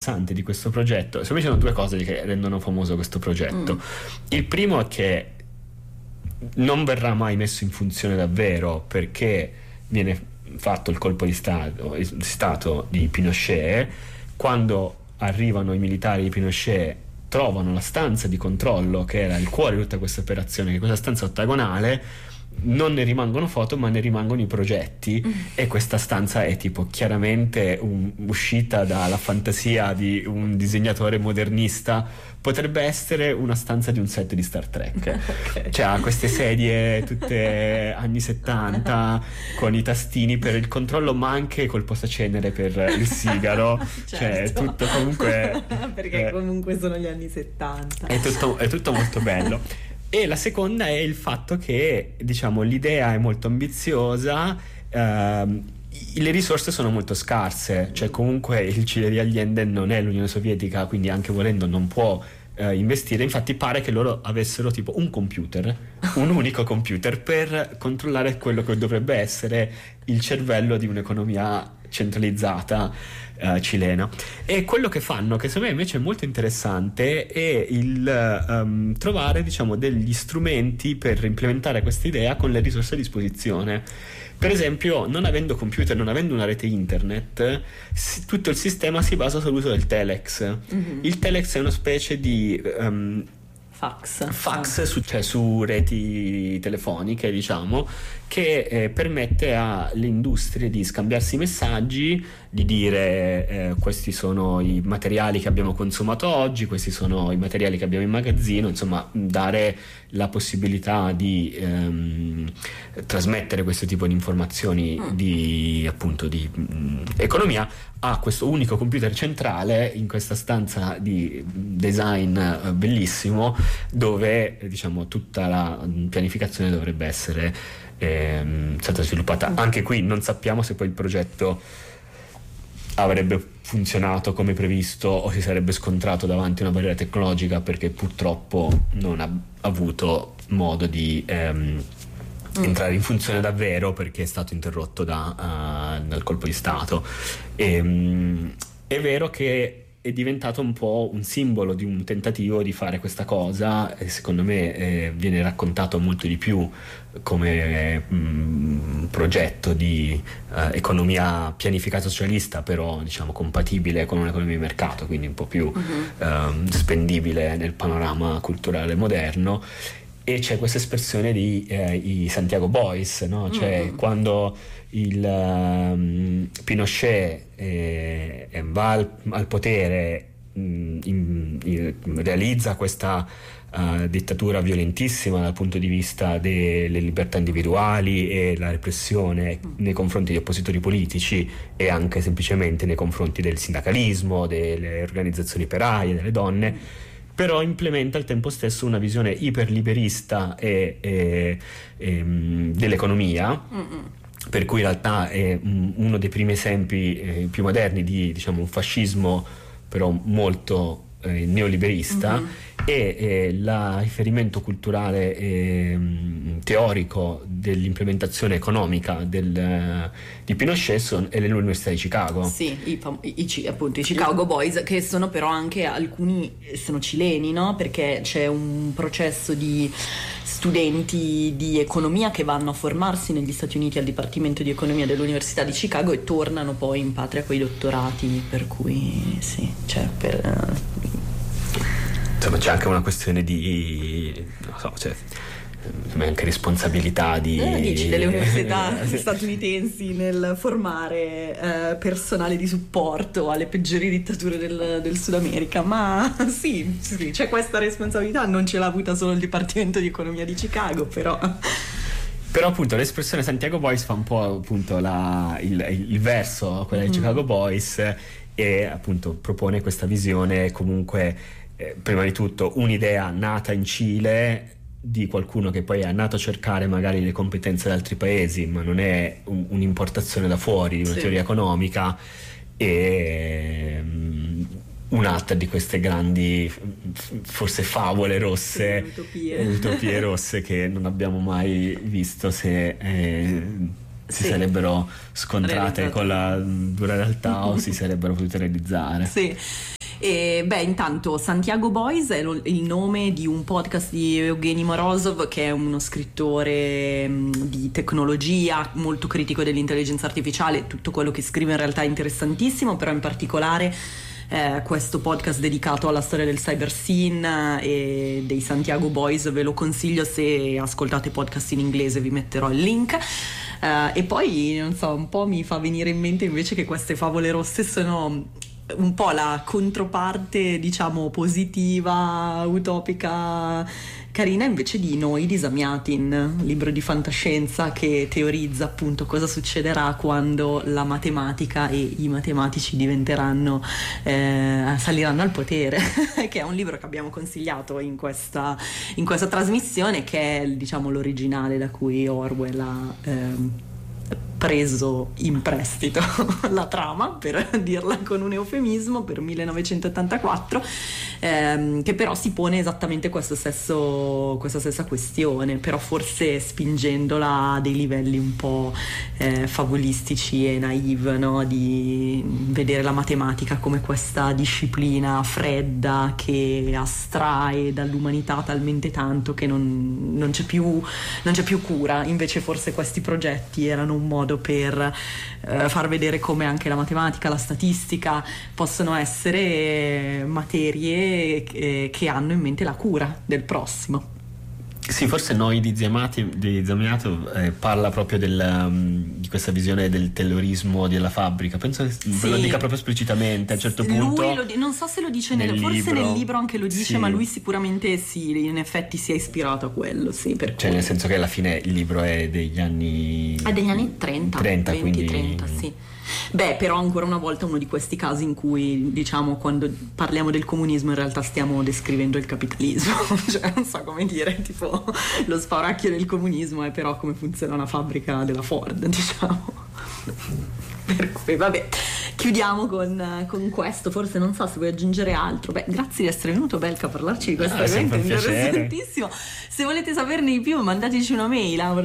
interessante di questo progetto, secondo me ci sono due cose che rendono famoso questo progetto. Il primo è che non verrà mai messo in funzione davvero, perché viene fatto il colpo di stato di Pinochet. Quando arrivano i militari di Pinochet, trovano la stanza di controllo che era il cuore di tutta questa operazione, che è questa stanza ottagonale. Non ne rimangono foto, ma ne rimangono i progetti, e questa stanza è tipo chiaramente uscita dalla fantasia di un disegnatore modernista. Potrebbe essere una stanza di un set di Star Trek. Okay. Cioè ha queste sedie tutte anni 70 con i tastini per il controllo, ma anche col posacenere per il sigaro. Certo. Cioè tutto comunque perché comunque sono gli anni 70. È tutto molto bello. E la seconda è il fatto che, diciamo, l'idea è molto ambiziosa, le risorse sono molto scarse, cioè comunque il Cile di Allende non è l'Unione Sovietica, quindi anche volendo non può investire. Infatti pare che loro avessero tipo un computer, un unico computer per controllare quello che dovrebbe essere il cervello di un'economia centralizzata cilena. E quello che fanno, che secondo me invece è molto interessante, è il trovare, diciamo, degli strumenti per implementare questa idea con le risorse a disposizione. Per esempio, non avendo computer, non avendo una rete internet, tutto il sistema si basa sull'uso del telex. Il telex è una specie di fax su reti telefoniche, diciamo, che permette alle industrie di scambiarsi messaggi, di dire questi sono i materiali che abbiamo consumato oggi, questi sono i materiali che abbiamo in magazzino, insomma dare la possibilità di trasmettere questo tipo di informazioni di economia a questo unico computer centrale in questa stanza di design bellissimo, dove, diciamo, tutta la pianificazione dovrebbe essere stata sviluppata. Anche qui non sappiamo se poi il progetto avrebbe funzionato come previsto o si sarebbe scontrato davanti a una barriera tecnologica, perché purtroppo non ha avuto modo di entrare in funzione davvero, perché è stato interrotto dal colpo di stato. È vero che è diventato un po' un simbolo di un tentativo di fare questa cosa, e secondo me viene raccontato molto di più come progetto di economia pianificata socialista, però diciamo compatibile con un'economia di mercato, quindi un po' più spendibile nel panorama culturale moderno. E c'è questa espressione di i Santiago Boys, no? Cioè quando il Pinochet va al potere, realizza questa dittatura violentissima dal punto di vista delle libertà individuali e la repressione nei confronti di oppositori politici, e anche semplicemente nei confronti del sindacalismo, delle organizzazioni operaie, delle donne. Però implementa al tempo stesso una visione iperliberista dell'economia, per cui in realtà è uno dei primi esempi più moderni di, diciamo, un fascismo però molto neoliberista. E il riferimento culturale teorico dell'implementazione economica di Pinochet è l'Università di Chicago. Sì, appunto i Chicago Boys, che sono però anche alcuni sono cileni, no? Perché c'è un processo di studenti di economia che vanno a formarsi negli Stati Uniti al Dipartimento di Economia dell'Università di Chicago e tornano poi in patria con i dottorati, per cui sì, cioè insomma c'è anche una questione di, non so, cioè anche responsabilità dici delle università statunitensi nel formare personale di supporto alle peggiori dittature del Sud America, ma sì, c'è questa responsabilità, non ce l'ha avuta solo il Dipartimento di Economia di Chicago, però appunto l'espressione Santiago Boys fa un po' appunto il verso, quella di Chicago Boys, e appunto propone questa visione comunque prima di tutto un'idea nata in Cile di qualcuno che poi è nato a cercare magari le competenze da altri paesi, ma non è un'importazione da fuori di una teoria economica, e un'altra di queste grandi forse favole rosse, utopie rosse che non abbiamo mai visto se si sarebbero scontrate con la dura realtà o si sarebbero potute realizzare. Sì. E intanto Santiago Boys è il nome di un podcast di Evgeny Morozov, che è uno scrittore di tecnologia, molto critico dell'intelligenza artificiale. Tutto quello che scrive in realtà è interessantissimo, però in particolare questo podcast dedicato alla storia del cyber scene e dei Santiago Boys ve lo consiglio. Se ascoltate podcast in inglese vi metterò il link. E poi non so, un po' mi fa venire in mente invece che queste favole rosse sono un po' la controparte, diciamo, positiva, utopica, carina invece di Noi di Zamyatin, libro di fantascienza che teorizza appunto cosa succederà quando la matematica e i matematici saliranno al potere, che è un libro che abbiamo consigliato in questa trasmissione, che è, diciamo, l'originale da cui Orwell ha preso in prestito la trama, per dirla con un eufemismo, per 1984, che però si pone esattamente questa stessa questione, però forse spingendola a dei livelli un po' favolistici e naive, no? Di vedere la matematica come questa disciplina fredda che astrae dall'umanità talmente tanto che non c'è più cura. Invece forse questi progetti erano un modo per far vedere come anche la matematica, la statistica possono essere materie che hanno in mente la cura del prossimo. Sì, forse Noi di Zamyatin parla proprio di questa visione del taylorismo della fabbrica. Penso che lo dica proprio esplicitamente a un certo punto. Non so se lo dice forse nel libro anche lo dice, sì. Ma lui sicuramente sì, in effetti si è ispirato a quello, sì, nel senso che alla fine il libro è degli anni 30, 20, quindi 30, sì. Però ancora una volta uno di questi casi in cui, diciamo, quando parliamo del comunismo in realtà stiamo descrivendo il capitalismo. Cioè, non so come dire, tipo lo spauracchio del comunismo è però come funziona una fabbrica della Ford, diciamo. Per cui vabbè, chiudiamo con questo. Forse non so se vuoi aggiungere altro. Grazie di essere venuto, Belka, a parlarci di questo evento interessantissimo. Se volete saperne di più mandateci una mail a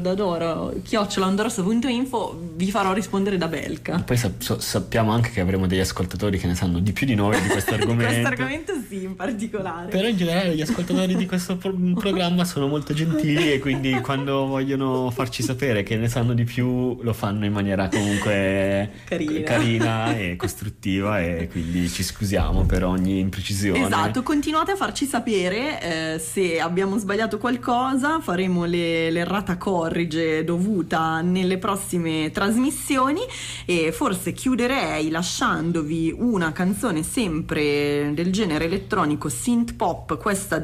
ordadoro@ondorosso.info, vi farò rispondere da Belka. Poi sappiamo anche che avremo degli ascoltatori che ne sanno di più di noi di questo argomento. Di questo argomento sì, in particolare. Però in generale gli ascoltatori di questo programma sono molto gentili e quindi quando vogliono farci sapere che ne sanno di più lo fanno in maniera comunque carina e costruttiva, e quindi ci scusiamo per ogni imprecisione. Esatto, continuate a farci sapere se abbiamo sbagliato qualcosa, faremo l'errata corrige dovuta nelle prossime trasmissioni, e forse chiuderei lasciandovi una canzone sempre del genere elettronico synth pop, questa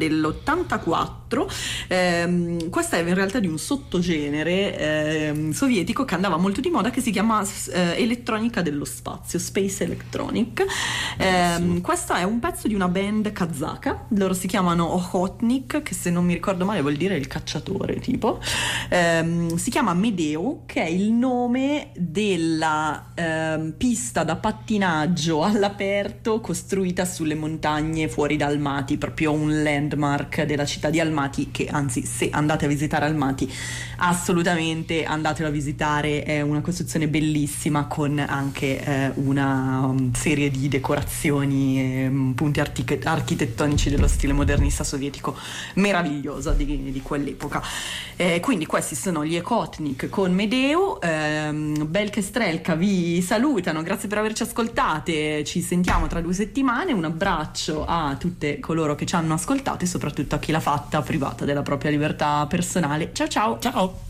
dell'84. Questa è in realtà di un sottogenere sovietico che andava molto di moda, che si chiama elettronica dello spazio, Space Electronic. Questo è un pezzo di una band kazaka, loro si chiamano Ochotnik, che se non mi ricordo male vuol dire il cacciatore, tipo. Si chiama Medeo, che è il nome della pista da pattinaggio all'aperto costruita sulle montagne fuori da Almaty, proprio un landmark della città di Almaty, che anzi, se andate a visitare Almaty assolutamente andatelo a visitare, è una costruzione bellissima con anche una serie di decorazioni e punti architettonici dello stile modernista sovietico meravigliosa di quell'epoca. Quindi questi sono gli Ochotnik con Medeo. Belka e Strelka vi salutano, grazie per averci ascoltate, ci sentiamo tra 2 settimane. Un abbraccio a tutte coloro che ci hanno ascoltato e soprattutto a chi l'ha fatta privata della propria libertà personale. Ciao ciao.